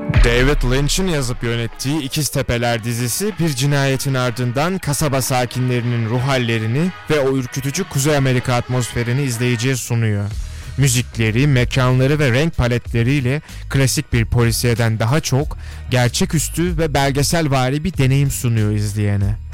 David Lynch'in yazıp yönettiği İkiztepeler dizisi bir cinayetin ardından kasaba sakinlerinin ruh hallerini ve o ürkütücü Kuzey Amerika atmosferini izleyiciye sunuyor. Müzikleri, mekanları ve renk paletleriyle klasik bir polisiyeden daha çok gerçeküstü ve belgeselvari bir deneyim sunuyor izleyene.